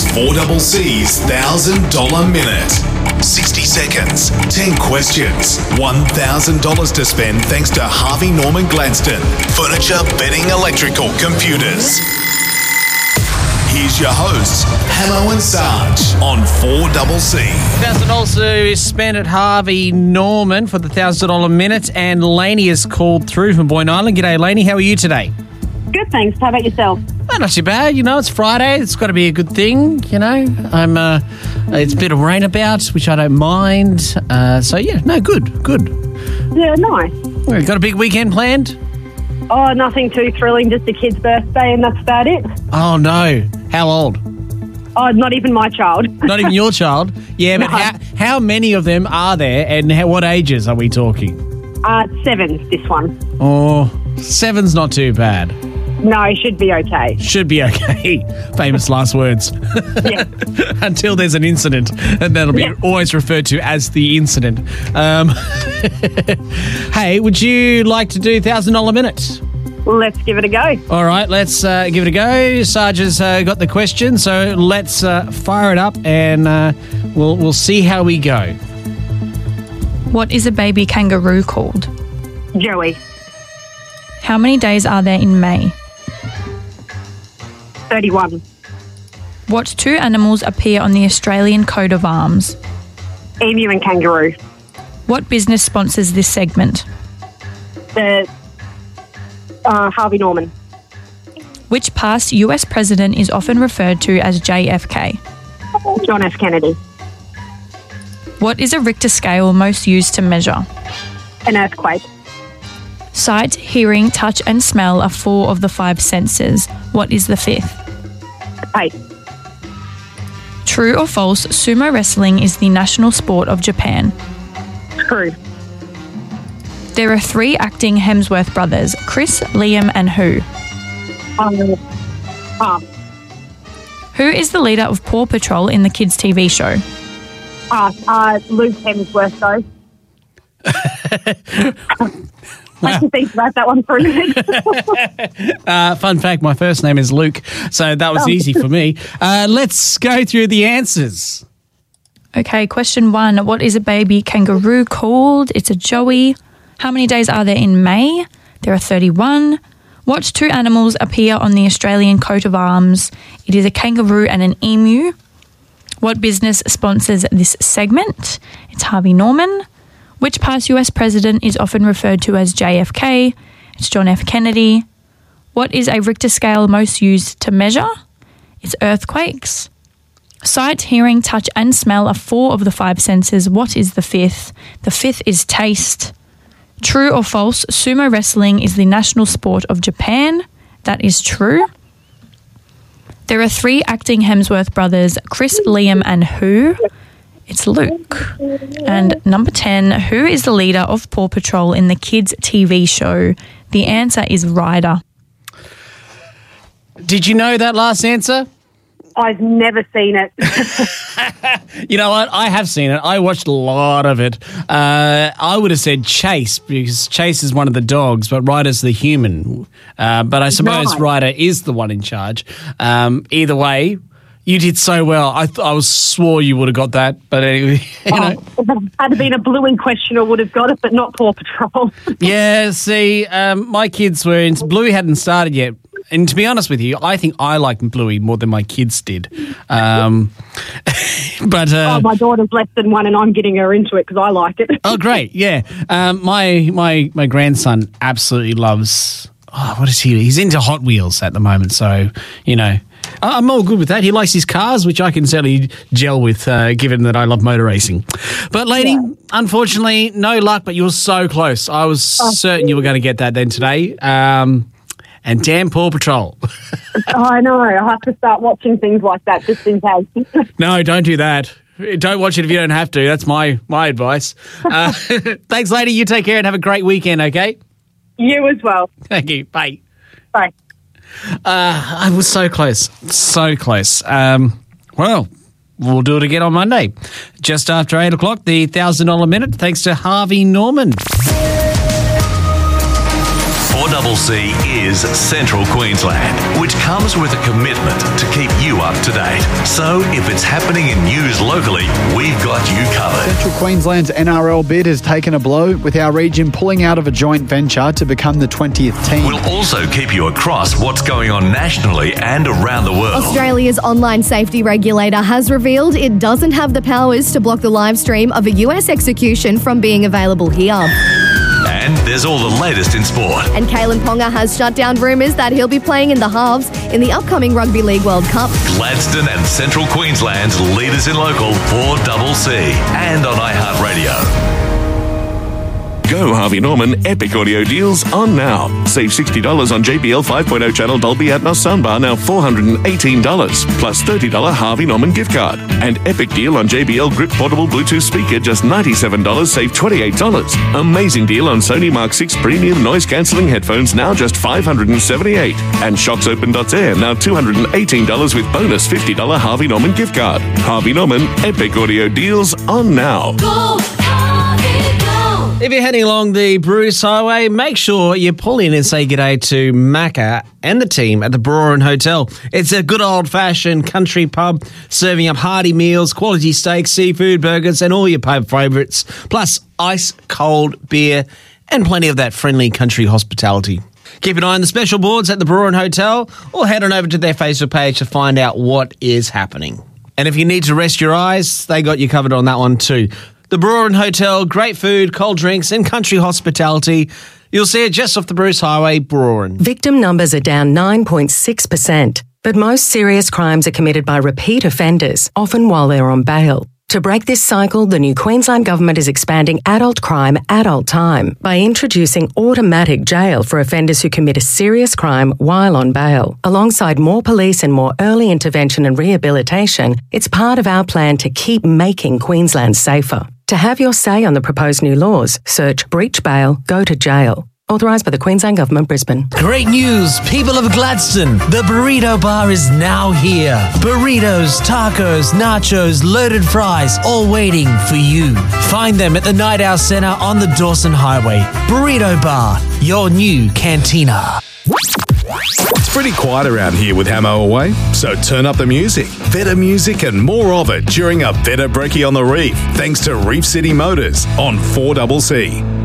4CC's $1,000 Minute. 60 seconds, 10 questions, $1,000 to spend thanks to Harvey Norman Gladstone. Furniture, bedding, electrical, computers. Here's your hosts, Hamo and Sarge on 4CC. $1,000 is spent at Harvey Norman for the $1,000 Minute, and Lainey has called through from Boyne Island. G'day, Lainey. How are you today? Good, thanks. How about yourself? Oh, not too bad. You know, it's Friday. It's got to be a good thing, you know. It's a bit of rain about, which I don't mind. So, yeah, no, good. Yeah, nice. We've got a big weekend planned? Oh, nothing too thrilling, just a kid's birthday and that's about it. Oh, no. How old? Oh, not even my child. Not even your child? Yeah, but No. how many of them are there, and what ages are we talking? 7, this one. Oh, 7's not too bad. No, it should be okay. Should be okay. Famous last words. Yeah. Until there's an incident, and that'll be always referred to as the incident. Hey, would you like to do $1,000 Minute? Let's give it a go. All right, let's give it a go. Sarge has got the question, so let's fire it up, and we'll see how we go. What is a baby kangaroo called? Joey, How many days are there in May? 31. What two animals appear on the Australian coat of arms? Emu and kangaroo. What business sponsors this segment? The Harvey Norman. Which past US president is often referred to as JFK? John F. Kennedy. What is a Richter scale most used to measure? An earthquake. Sight, hearing, touch and smell are 4 of the 5 senses. What is the 5th? Hey, True or false, sumo wrestling is the national sport of Japan. true. There are 3 acting Hemsworth brothers, Chris, Liam and who? Who is the leader of Paw Patrol in the kids' TV show? Luke Hemsworth, though. I have to think about that one for a minute. Fun fact, my first name is Luke, so that was easy for me. Let's go through the answers. Okay, question 1. What is a baby kangaroo called? It's a joey. How many days are there in May? There are 31. What two animals appear on the Australian coat of arms? It is a kangaroo and an emu. What business sponsors this segment? It's Harvey Norman. Which past US president is often referred to as JFK? It's John F. Kennedy. What is a Richter scale most used to measure? It's earthquakes. Sight, hearing, touch and smell are 4 of the 5 senses. What is the 5th? The 5th is taste. True or false, sumo wrestling is the national sport of Japan. That is true. There are 3 acting Hemsworth brothers, Chris, Liam and who? It's Luke. And number 10, who is the leader of Paw Patrol in the kids' TV show? The answer is Ryder. Did you know that last answer? I've never seen it. You know what? I have seen it. I watched a lot of it. I would have said Chase, because Chase is one of the dogs, but Ryder's the human. But I suppose Ryder is the one in charge. Either way, you did so well. I swore you would have got that, but anyway, you know. If it had been a Bluey question, I would have got it, but not Paw Patrol. Yeah, see, my kids were in... Bluey hadn't started yet. And to be honest with you, I think I liked Bluey more than my kids did. But my daughter's less than 1 and I'm getting her into it because I like it. Oh, great, yeah. My grandson absolutely loves... Oh, what is he? He's into Hot Wheels at the moment, so, you know... I'm all good with that. He likes his cars, which I can certainly gel with, given that I love motor racing. But, lady, unfortunately, no luck, but you were so close. I was certain you were going to get that then today. And damn Paw Patrol. I know. I have to start watching things like that just in case. No, don't do that. Don't watch it if you don't have to. That's my advice. Thanks, lady. You take care and have a great weekend, okay? You as well. Thank you. Bye. Bye. I was so close. So close. Well, we'll do it again on Monday. Just after 8 o'clock, the $1,000 Minute, thanks to Harvey Norman. 4CC is Central Queensland, which comes with a commitment to keep you up to date. So if it's happening in news locally, we've got you covered. Central Queensland's NRL bid has taken a blow, with our region pulling out of a joint venture to become the 20th team. We'll also keep you across what's going on nationally and around the world. Australia's online safety regulator has revealed it doesn't have the powers to block the live stream of a US execution from being available here. And there's all the latest in sport. And Kalen Ponga has shut down rumours that he'll be playing in the halves in the upcoming Rugby League World Cup. Gladstone and Central Queensland's leaders in local 4CC and on iHeartRadio. Go Harvey Norman Epic Audio Deals on now. Save $60 on JBL 5.0 channel Dolby Atmos soundbar, now $418, plus $30 Harvey Norman gift card. And epic deal on JBL Grip portable Bluetooth speaker, just $97, save $28. Amazing deal on Sony Mark 6 premium noise cancelling headphones, now just $578. And Shocks Open.air, now $218 with bonus $50 Harvey Norman gift card. Harvey Norman Epic Audio Deals on now. Go! If you're heading along the Bruce Highway, make sure you pull in and say g'day to Macca and the team at the Brewerin Hotel. It's a good old-fashioned country pub serving up hearty meals, quality steaks, seafood, burgers, and all your pub favourites, plus ice-cold beer and plenty of that friendly country hospitality. Keep an eye on the special boards at the Brewerin Hotel or head on over to their Facebook page to find out what is happening. And if you need to rest your eyes, they got you covered on that one too. The Brewerin Hotel, great food, cold drinks and country hospitality. You'll see it just off the Bruce Highway, Brewerin. Victim numbers are down 9.6%, but most serious crimes are committed by repeat offenders, often while they're on bail. To break this cycle, the new Queensland Government is expanding adult crime, adult time by introducing automatic jail for offenders who commit a serious crime while on bail. Alongside more police and more early intervention and rehabilitation, it's part of our plan to keep making Queensland safer. To have your say on the proposed new laws, search breach bail, go to jail. Authorised by the Queensland Government, Brisbane. Great news, people of Gladstone. The Burrito Bar is now here. Burritos, tacos, nachos, loaded fries, all waiting for you. Find them at the Night Owl Centre on the Dawson Highway. Burrito Bar, your new cantina. It's pretty quiet around here with Hamo away, so turn up the music. Better music and more of it during a better brekkie on the reef, thanks to Reef City Motors on 4CC.